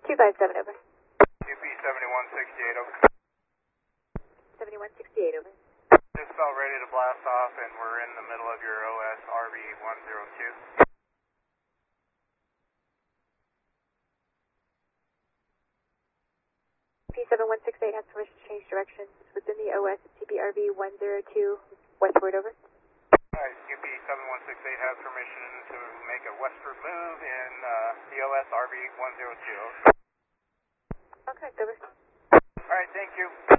257 over. UP 7168 over. 7168 over. Just about ready to blast off, and we're in the middle of your OS RV 102. P7168 has permission to change directions within the OS TPRV 102 westward over. Alright, UP 7168 has permission to make a westward move in the OS RV 102. Okay, over. Alright, thank you.